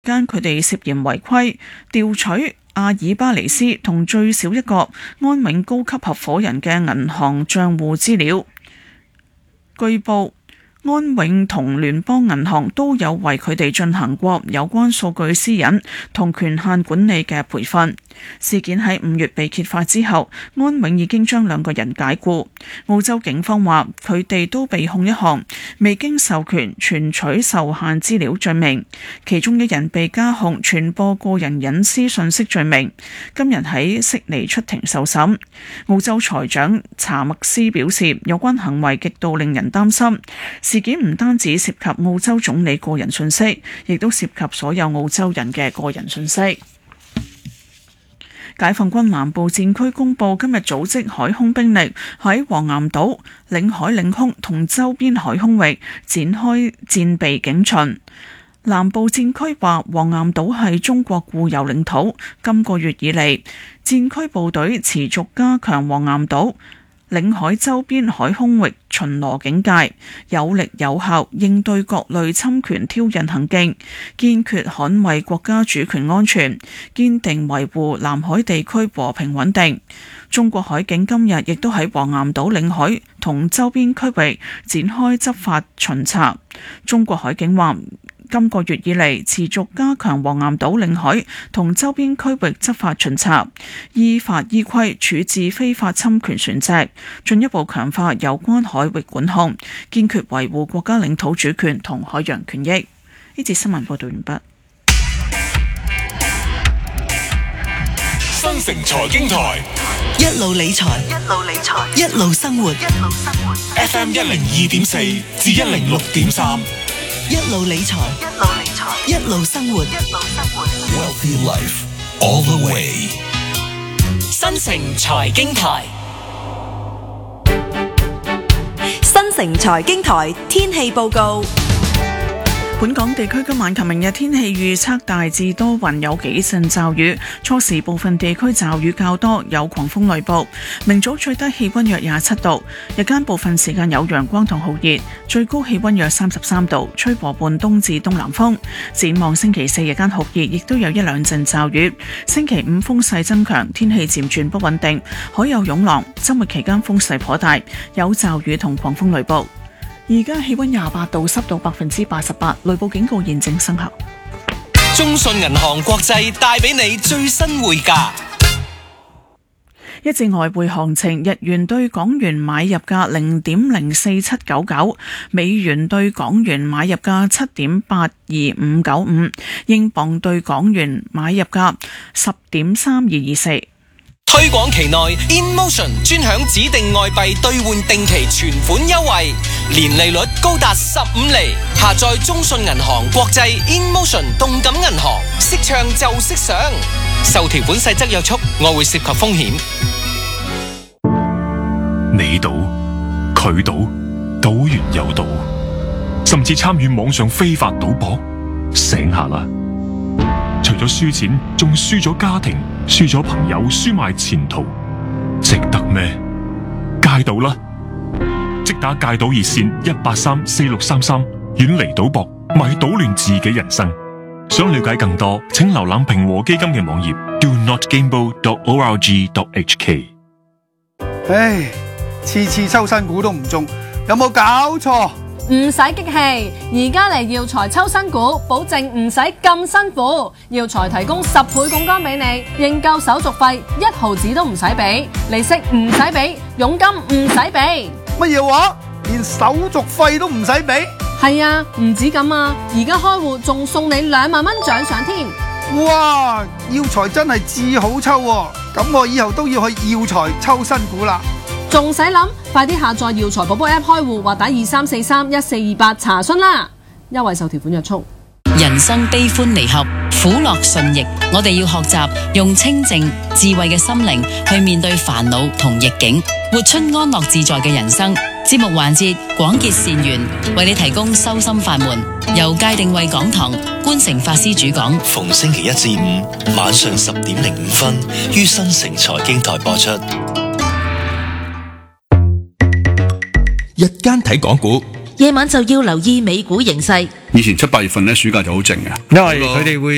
間佢哋涉嫌違規調取阿爾巴尼斯同最少一個安永高級合夥人嘅銀行賬戶資料。據報，安永同聯邦銀行都有為佢哋進行過有關數據私隱同權限管理嘅培訓。事件喺5月被揭發之後，安永已經將2個人解僱。澳洲警方話佢哋都被控一項未經授權存取受限資料罪名，其中一人被加控傳播個人隱私信息罪名，今日喺悉尼出庭受審。澳洲財長查默斯表示，有關行為極度令人擔心。事件唔單止涉及澳洲總理個人信息，亦都涉及所有澳洲人嘅個人信息。解放軍南部戰區公佈，今日組織海空兵力喺黃岩島、領海領空同周邊海空域展開戰備警巡。南部戰區話，黃岩島係中國固有領土，今個月以嚟，戰區部隊持續加強黃岩島領海周邊海空域巡邏警戒，有力有效應對各類侵權挑釁行徑，堅決捍衛國家主權安全，堅定維護南海地區和平穩定。中國海警今日亦都喺黃岩島領海同周邊區域展開執法巡查。中國海警話，今個月以嚟持續加強黃岩島領海同周邊區域執法巡查，依法依規處置非法侵權船隻，進一步強化有關海域管控，堅決維護國家領土主權同海洋權益。呢節新聞報道完畢。 新城財經台一路理財，一路生活。 FM 102.4至106.3， 一路理財，一路生活。 Wealthy Life all the way。 新城財經台，新城財經台天氣報告。 本港地區今晚及明日天氣預測大致多雲，有幾陣驟雨，初時部分地區驟雨較多，有狂風雷暴。明早最低氣溫約27度，日間部分時間有陽光同酷熱，最高氣溫約33度，吹和緩東至東南風。展望星期4日間酷熱，亦都有一兩陣驟雨。星期5風勢增強，天氣漸轉不穩定，海有湧浪。周末期間風勢頗大，有驟雨同狂風雷暴。而家氣溫28度，濕度88%，雷暴警告現正生效。 中信銀行國際帶俾你最新匯價。 一隻外匯行情，日元對港元買入價0.04799，美元對港元買入價7.82595，英鎊對港元買入價10.3224。 推廣期內 InMotion 專享指定外幣兌換定期存款優惠，年利率高達15厘。下載中信銀行國際 InMotion 動感銀行，識唱就識上。受條款細則約束，外匯涉及風險。 你賭佢賭，賭完又賭，甚至參與網上非法賭博，醒下啦！除咗輸錢，仲輸咗家庭，輸咗朋友，輸埋前途，值得咩？戒賭啦！即打戒賭熱線1834633，遠離賭博，咪賭亂自己人生。想了解更多，請瀏覽平和基金嘅網頁 donotgamble.org.hk。 唉，次次抽新股都唔中，有冇搞錯？ 唔使激氣，而家嚟耀才抽新股，保證唔使咁辛苦。耀才提供10倍槓桿俾你，認購手續費1毫子都唔使俾，利息唔使俾，佣金唔使俾。 乜嘢話？連手續費都唔使俾？ 係啊，唔止咁啊，而家開戶仲送你2萬蚊獎賞添。 哇！耀才真係至好抽喎，咁我以後都要去耀才抽新股啦。 仲使諗？快啲下載耀才寶寶 App 開戶或打23431428查詢啦！優惠受條款約束。 人生悲歡離合，苦樂順逆，我哋要學習用清靜智慧嘅心靈去面對煩惱同逆境，活出安樂自在嘅人生。節目環節廣結善緣，為你提供修心法門，由界定慧講堂觀誠法師主講， 逢星期1至5晚上10:05於新城財經台播出。 日間睇港股， 夜晚就要留意美股形勢。 以前7、8月份咧，暑假就好靜嘅， 因為佢哋會